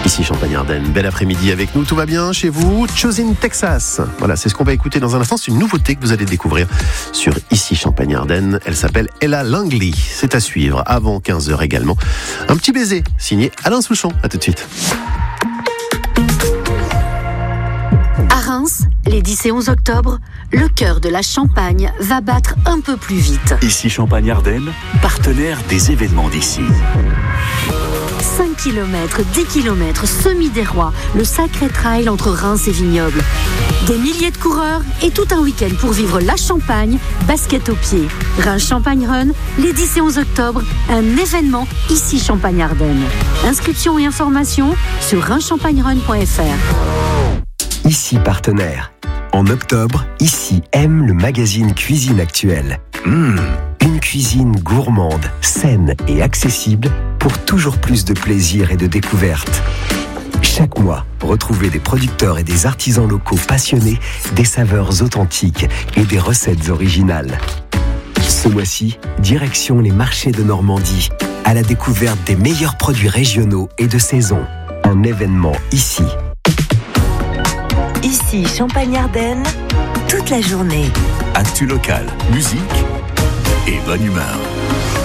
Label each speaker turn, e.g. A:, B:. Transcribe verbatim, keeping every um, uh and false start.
A: Ici Champagne-Ardenne, bel après-midi avec nous, tout va bien chez vous? Chosin Texas, voilà, c'est ce qu'on va écouter dans un instant, c'est une nouveauté que vous allez découvrir sur Ici Champagne-Ardenne, elle s'appelle Ella Langley, c'est à suivre avant quinze heures également. Un petit baiser, signé Alain Souchon, à tout de suite.
B: À Reims, les dix et onze octobre, le cœur de la Champagne va battre un peu plus vite.
C: Ici Champagne-Ardenne, partenaire des événements d'ici.
B: cinq kilomètres, dix kilomètres, Semis des Rois, le sacré trail entre Reims et Vignoble. Des milliers de coureurs et tout un week-end pour vivre la Champagne, basket aux pieds. Reims Champagne Run, les dix et onze octobre, un événement ici Champagne-Ardenne. Inscriptions et informations sur reims champagne run point f r.
D: Ici partenaire. En octobre, Ici aime le magazine Cuisine Actuelle. Mmh, une cuisine gourmande, saine et accessible pour toujours plus de plaisir et de découverte. Chaque mois, retrouvez des producteurs et des artisans locaux passionnés, des saveurs authentiques et des recettes originales. Ce mois-ci, direction les marchés de Normandie, à la découverte des meilleurs produits régionaux et de saison. Un événement ici.
E: Ici Champagne-Ardenne, toute la journée.
C: Actu local, musique et bonne humeur.